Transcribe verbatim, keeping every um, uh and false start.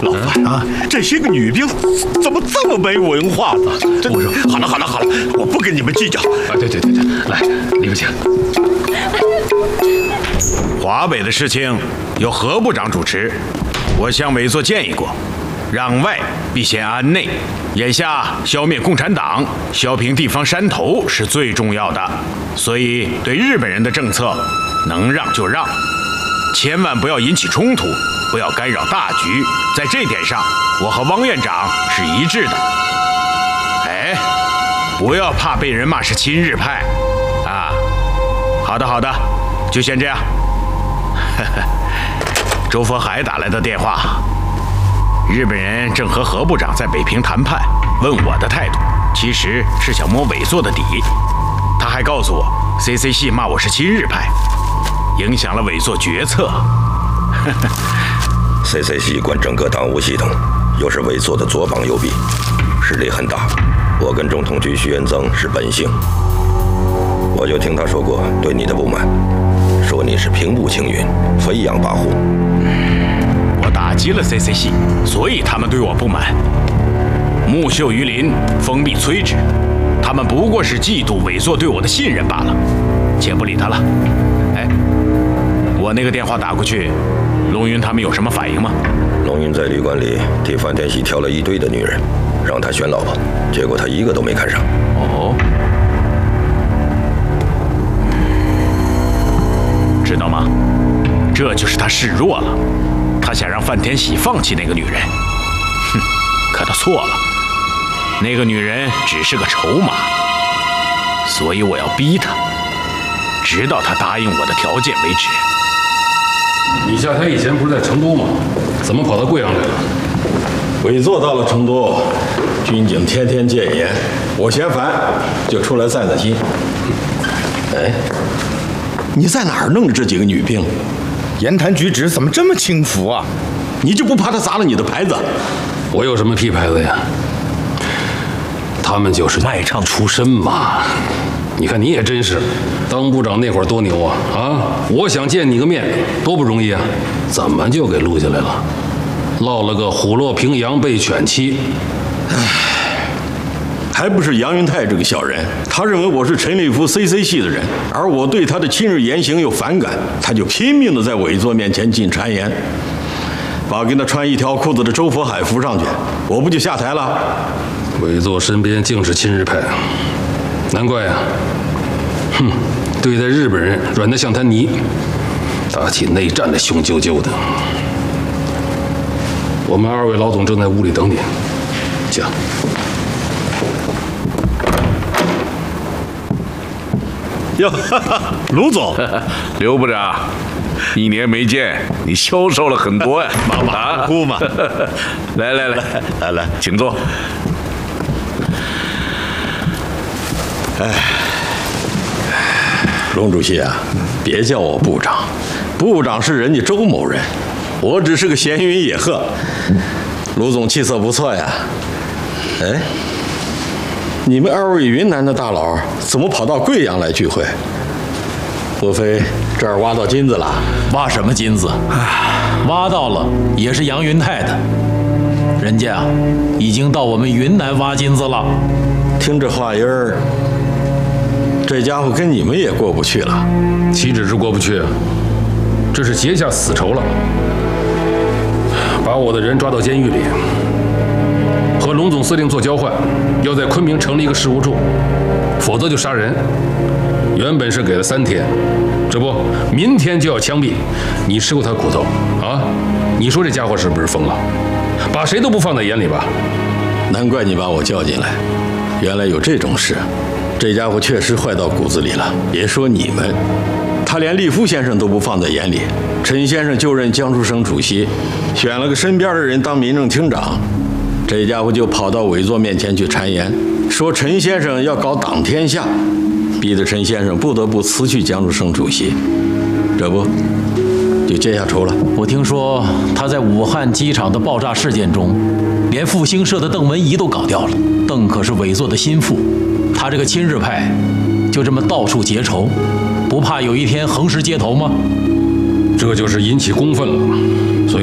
老范啊，这些个女兵怎么这么没文化呢？这我说，好了好了好了，我不跟你们计较。 啊，对对对对，来，里边请。 华北的事情由何部长主持，我向委座建议过，攘外必先安内。眼下消灭共产党、削平地方山头是最重要的，所以对日本人的政策能让就让，千万不要引起冲突，不要干扰大局。在这点上，我和汪院长是一致的。哎，不要怕被人骂是亲日派啊！好的好的，就先这样。周佛海打来的电话，日本人正和何部长在北平谈判，问我的态度，其实是想摸委座的底。他还告诉我 ，C C 系骂我是亲日派，影响了委座决策。 C C 系管整个党务系统，又是委座的左膀右臂，势力很大。我跟中统局徐元增是本性，我就听他说过对你的不满，说你是平步青云，飞扬跋扈。 我打击了 C C 系，所以他们对我不满。木秀于林，风必摧之。他们不过是嫉妒委座对我的信任罢了，且不理他了。哎，我那个电话打过去，龙云他们有什么反应吗？ 龙云在旅馆里替范天喜挑了一堆的女人，让他选老婆，结果他一个都没看上。 哦，知道吗？这就是他示弱了，他想让范天喜放弃那个女人。哼，可他错了，那个女人只是个筹码，所以我要逼他，直到他答应我的条件为止。 你下台以前不是在成都吗？怎么跑到贵阳来了？ 委座到了成都，军警天天戒严，我嫌烦，就出来散散心。哎，你在哪儿弄的这几个女兵？言谈举止怎么这么轻浮啊？你就不怕他砸了你的牌子？ 我有什么屁牌子呀？他们就是卖唱出身嘛。你看你也真是，当部长那会儿多牛啊！啊，我想见你个面多不容易啊，怎么就给录下来了？落了个虎落平阳被犬欺。 唉，还不是杨云泰这个小人，他认为我是陈立夫 C C 系的人，而我对他的亲日言行又反感，他就拼命的在委座面前进谗言，把跟他穿一条裤子的周佛海扶上去，我不就下台了？ 委座身边竟是亲日派，难怪啊！哼，对待日本人软得像滩泥，打起内战来雄赳赳的。我们二位老总正在屋里等你，讲。 哟，卢总， 刘部长，一年没见，你消瘦了很多呀， 马马虎虎嘛。 来来来来来，请坐。 哎，龙主席啊，别叫我部长，部长是人家周某人，我只是个闲云野鹤。卢总气色不错呀。哎，你们二位云南的大佬怎么跑到贵阳来聚会？莫非这儿挖到金子了？ 挖什么金子？挖到了也是杨云泰的，人家啊已经到我们云南挖金子了。 听这话音儿，这家伙跟你们也过不去了。 岂止是过不去，这是结下死仇了。把我的人抓到监狱里，和龙总司令做交换，要在昆明成立一个事务处，否则就杀人。原本是给了三天，这不，明天就要枪毙。你吃过他骨头啊？你说这家伙是不是疯了？把谁都不放在眼里吧？ 难怪你把我叫进来，原来有这种事。这家伙确实坏到骨子里了。别说你们，他连立夫先生都不放在眼里。陈先生就任江苏省主席，选了个身边的人当民政厅长，这家伙就跑到委座面前去谗言，说陈先生要搞党天下，逼得陈先生不得不辞去江苏省主席，这不就结下仇了？ 我听说他在武汉机场的爆炸事件中，连复兴社的邓文仪都搞掉了。邓可是委座的心腹，他这个亲日派就这么到处结仇，不怕有一天横尸街头吗？ 这就是引起公愤了。